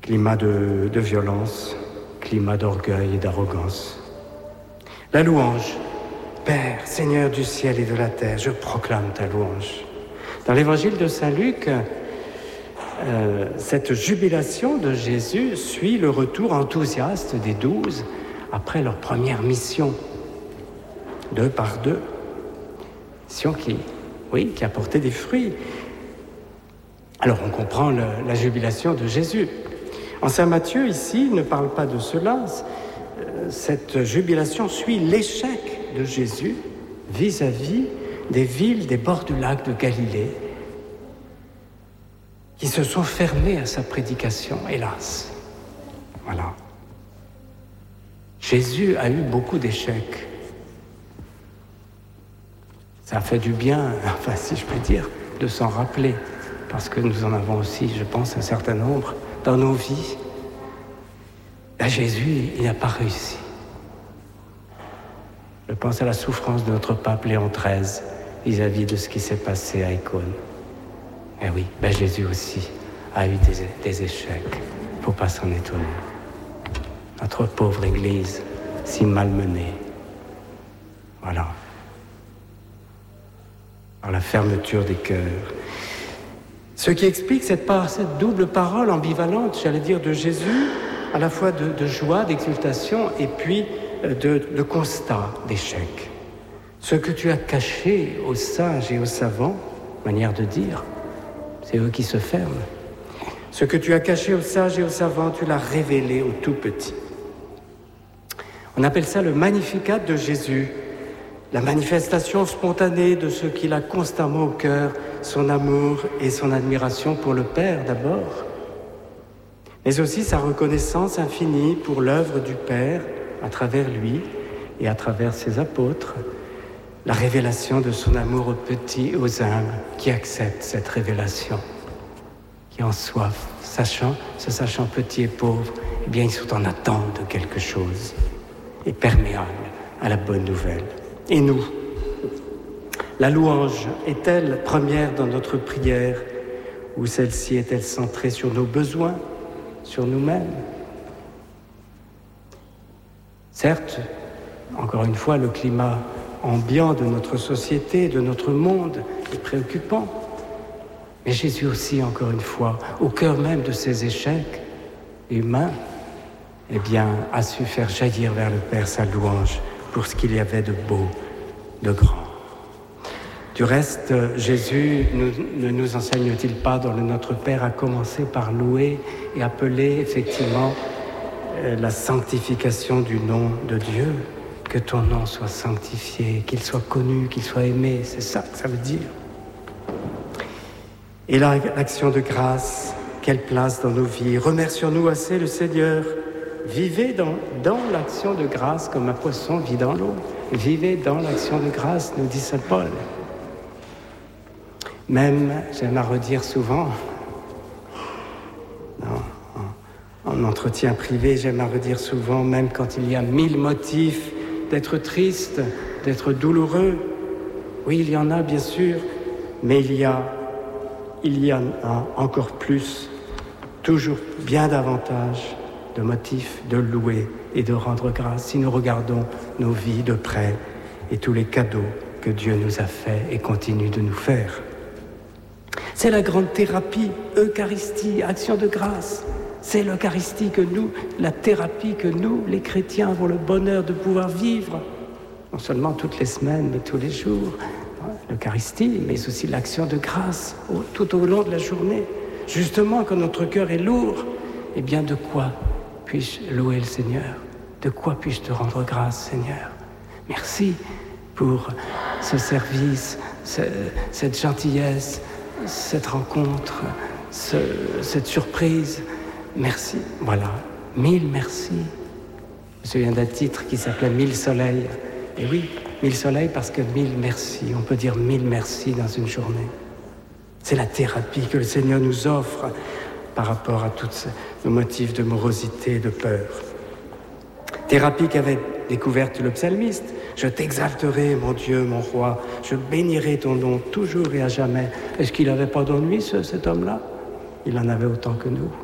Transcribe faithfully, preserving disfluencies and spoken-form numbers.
climat de, de violence, climat d'orgueil et d'arrogance. La louange. Père, Seigneur du ciel et de la terre, je proclame ta louange. Dans l'évangile de saint Luc, euh, cette jubilation de Jésus suit le retour enthousiaste des douze après leur première mission, deux par deux. Mission qui, oui, qui a porté des fruits. Alors on comprend le, la jubilation de Jésus. En saint Matthieu, ici, il ne parle pas de cela. Cette jubilation suit l'échec de Jésus vis-à-vis des villes des bords du lac de Galilée qui se sont fermées à sa prédication, hélas. Voilà. Jésus a eu beaucoup d'échecs. Ça a fait du bien, enfin si je peux dire, de s'en rappeler, parce que nous en avons aussi, je pense, un certain nombre dans nos vies. Là, Jésus, il n'a pas réussi. Je pense à la souffrance de notre pape Léon treize vis-à-vis de ce qui s'est passé à Icône. Eh oui, ben Jésus aussi a eu des, des échecs. Il ne faut pas s'en étonner. Notre pauvre Église, si malmenée. Voilà. Par la fermeture des cœurs. Ce qui explique cette, part, cette double parole ambivalente, j'allais dire, de Jésus, à la fois de, de joie, d'exultation, et puis de, de constat d'échec. Ce que tu as caché aux sages et aux savants, manière de dire, c'est eux qui se ferment. Ce que tu as caché aux sages et aux savants, tu l'as révélé aux tout petits. On appelle ça le Magnificat de Jésus, la manifestation spontanée de ce qu'il a constamment au cœur, son amour et son admiration pour le Père d'abord, mais aussi sa reconnaissance infinie pour l'œuvre du Père à travers lui et à travers ses apôtres, la révélation de son amour aux petits et aux humbles qui acceptent cette révélation, qui en soif, sachant, se sachant petits et pauvres, eh bien ils sont en attente de quelque chose et perméables à la bonne nouvelle. Et nous, la louange est-elle première dans notre prière ou celle-ci est-elle centrée sur nos besoins, sur nous-mêmes? Certes, encore une fois, le climat ambiant de notre société, de notre monde est préoccupant. Mais Jésus aussi, encore une fois, au cœur même de ces échecs humains, eh bien, a su faire jaillir vers le Père sa louange pour ce qu'il y avait de beau, de grand. Du reste, Jésus nous, ne nous enseigne-t-il pas dans le Notre Père à commencer par louer et appeler effectivement euh, la sanctification du nom de Dieu, que ton nom soit sanctifié, qu'il soit connu, qu'il soit aimé, c'est ça que ça veut dire. Et là, l'action de grâce, quelle place dans nos vies. Remercions-nous assez le Seigneur. Vivez dans, dans l'action de grâce comme un poisson vit dans l'eau. Vivez dans l'action de grâce, nous dit saint Paul. Même, j'aime à redire souvent, non, en, en entretien privé, j'aime à redire souvent, même quand il y a mille motifs d'être triste, d'être douloureux, oui, il y en a bien sûr, mais il y a, il y en a encore plus, toujours bien davantage de motifs de louer et de rendre grâce si nous regardons nos vies de près et tous les cadeaux que Dieu nous a faits et continue de nous faire. C'est la grande thérapie, Eucharistie, action de grâce. C'est l'Eucharistie que nous, la thérapie que nous, les chrétiens, avons le bonheur de pouvoir vivre, non seulement toutes les semaines, mais tous les jours. L'Eucharistie, mais aussi l'action de grâce tout au long de la journée. Justement, quand notre cœur est lourd, eh bien, de quoi puis-je louer le Seigneur? De quoi puis-je te rendre grâce, Seigneur? Merci pour ce service, ce, cette gentillesse, cette rencontre, ce, cette surprise. Merci. Voilà. Mille merci. Je me souviens d'un titre qui s'appelait Mille soleils. Et oui, mille soleils parce que mille merci. On peut dire mille merci dans une journée. C'est la thérapie que le Seigneur nous offre par rapport à tous nos motifs de morosité et de peur. Thérapie qu'avait découverte le psalmiste. Je t'exalterai, mon Dieu, mon roi. Je bénirai ton nom toujours et à jamais. Est-ce qu'il n'avait pas d'ennui, ce, cet homme-là? Il en avait autant que nous.